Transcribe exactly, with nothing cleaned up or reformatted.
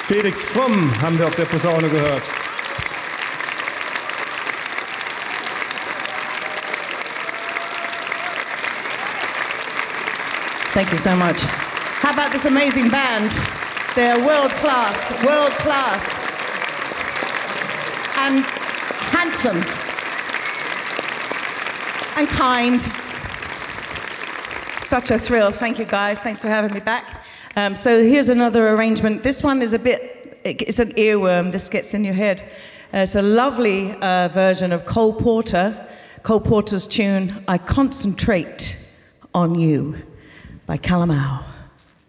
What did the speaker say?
Felix Fromm haben wir auf der Posaune gehört. Thank you so much. How about this amazing band? They're world class, world class. And handsome. And kind. Such a thrill. Thank you guys. Thanks for having me back. Um, so here's another arrangement. This one is a bit, it's an earworm. This gets in your head. Uh, it's a lovely uh, version of Cole Porter, Cole Porter's tune, I Concentrate on You, by Calamao.